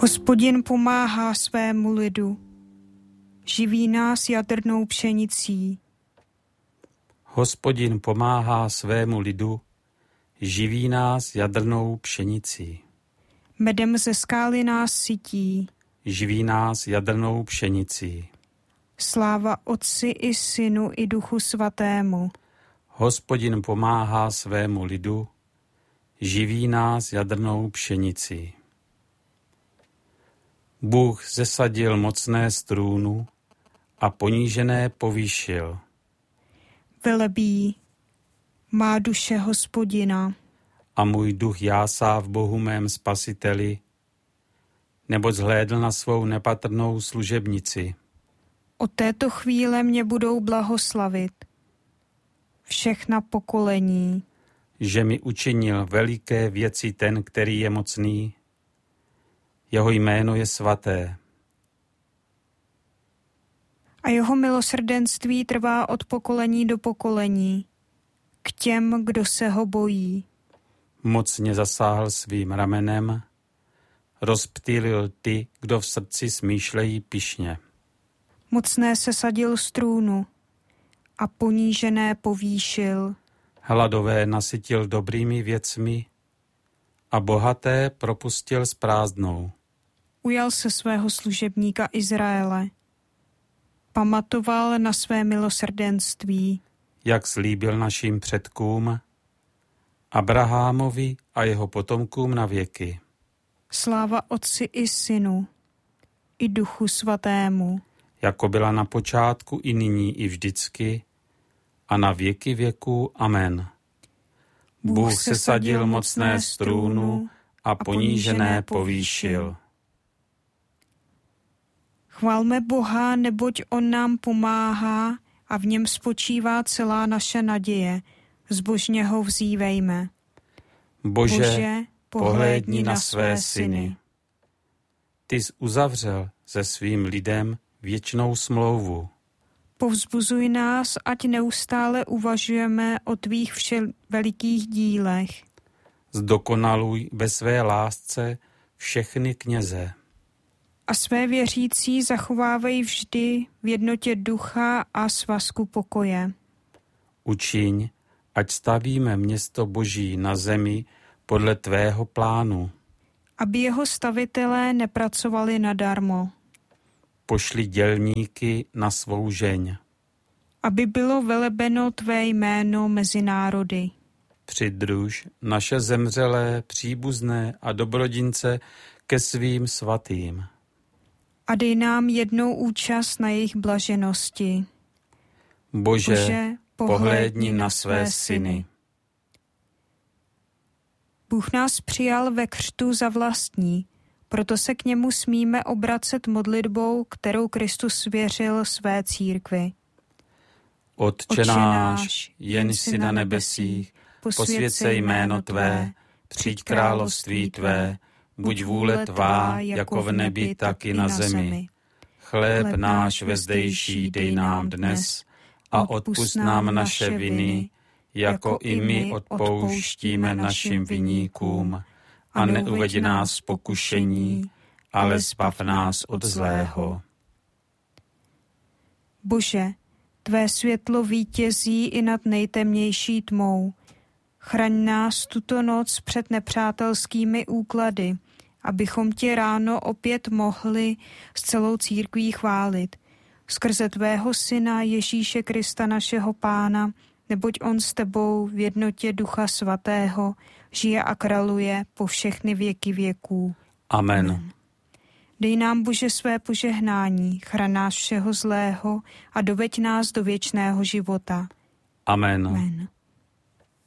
Hospodin pomáhá svému lidu, živí nás jadrnou pšenicí. Hospodin pomáhá svému lidu, živí nás jadrnou pšenicí. Medem ze skály nás sytí, Živí nás jadrnou pšenicí. sláva Otci i Synu i Duchu Svatému. Hospodin pomáhá svému lidu, živí nás jadrnou pšenicí. Bůh zesadil mocné z trůnu a ponížené povýšil. Velebí má duše Hospodina. A můj duch jásá v Bohu mém spasiteli, neboť zhlédl na svou nepatrnou služebnici. Od této chvíle mě budou blahoslavit všechna pokolení. Že mi učinil veliké věci ten, který je mocný, jeho jméno je svaté. A jeho milosrdenství trvá od pokolení do pokolení k těm, kdo se ho bojí. Mocně zasáhl svým ramenem, rozptýlil ty, kdo v srdci smýšlejí pyšně. Mocné se sadil z trůnu a ponížené povýšil. Hladové nasytil dobrými věcmi a bohaté propustil s prázdnou. Ujal se svého služebníka Izraele. Pamatoval na své milosrdenství. Jak slíbil našim předkům, Abrahamovi a jeho potomkům na věky. Sláva Otci i Synu i Duchu Svatému. Jako byla na počátku i nyní i vždycky a na věky věků. Amen. Bůh sesadil mocné z trůnu a ponížené povýšil. Chválme Boha, neboť on nám pomáhá a v něm spočívá celá naše naděje. Zbožně ho vzívejme. Bože, pohlédni na své syny. Ty jsi uzavřel se svým lidem věčnou smlouvu. Povzbuzuj nás, ať neustále uvažujeme o tvých velikých dílech. Zdokonaluj ve své lásce všechny kněze. A své věřící zachovávej vždy v jednotě ducha a svazku pokoje. Učiň, ať stavíme město Boží na zemi podle tvého plánu. Aby jeho stavitelé nepracovali nadarmo. Pošli dělníky na svou žeň. Aby bylo velebeno tvé jméno mezi národy. Přidruž naše zemřelé, příbuzné a dobrodince ke svým svatým. A dej nám jednou účast na jejich blaženosti. Bože, pohlédni na své syny. Bůh nás přijal ve křtu za vlastní, proto se k němu smíme obracet modlitbou, kterou Kristus svěřil své církvi. Otče náš, jen jsi na nebesích, posvěť se jméno tvé, přijď království tvé, buď vůle tvá, jako v nebi, tak i na zemi. Chléb náš vezdejší dej nám dnes a odpusť nám naše viny, jako i my odpouštíme našim viníkům. A neuveď nás v pokušení, ale zbav nás od zlého. Bože, tvé světlo vítězí i nad nejtemnější tmou. Chraň nás tuto noc před nepřátelskými úklady, abychom tě ráno opět mohli s celou církví chválit. Skrze tvého syna Ježíše Krista našeho Pána, neboť on s tebou v jednotě Ducha Svatého žije a králuje po všechny věky věků. Amen. Dej nám, Bože, své požehnání, chraň nás všeho zlého a doveď nás do věčného života. Amen. Amen.